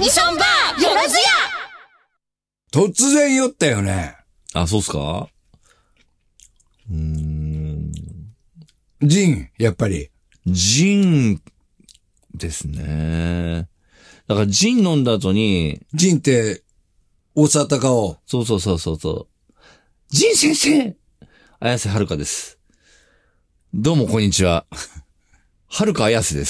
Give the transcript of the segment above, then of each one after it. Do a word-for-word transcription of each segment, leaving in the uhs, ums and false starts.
ニソンバーよろずや。 突然酔ったよね。 あ、そうっすか？うーん。 ジン、やっぱり。 ジンですね。だからジン飲んだ後に、 ジンって、大沢たかお。 そうそうそうそうそう。ジン先生綾瀬はるかです。どうもこんにちは。はるか綾瀬です。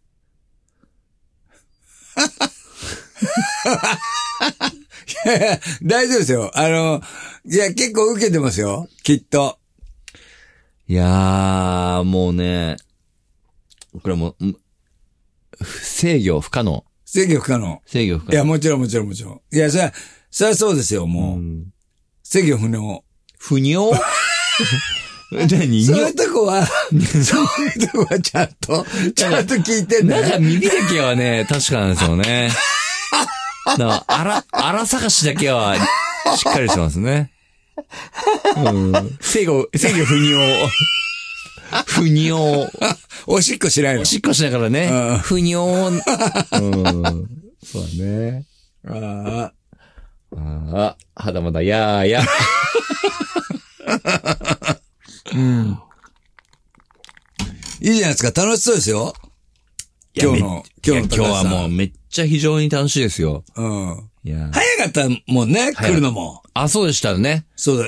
いやいや、大丈夫ですよ。あの、いや、結構受けてますよ。きっと。 いやー、もうね、これもう、制御不可能。 制御不可能。 制御不可能。 いや、もちろんもちろんもちろん。いや、それは、それはそうですよ、もう。うん、制御不能。 不尿何そういうとこは、そういうとこはちゃんと、ちゃんと聞いてんだよ。 なんか耳だけはね、確かなんですよね。だから、あら、あら探しだけは、しっかりしてますね。うん。制御、制御不尿。不尿。 おしっこしないの？ おしっこしながらね。うん、不尿。うん。そうだね。 ああ。ああ。はだまだやーや。 うん。いいじゃないですか。楽しそうですよ。今日の、今日の高橋さん。 今日はもうめっちゃ非常に楽しいですよ。 うん。 いや。 早かったもんね、来るのも。 あ、そうでしたね。 そうだ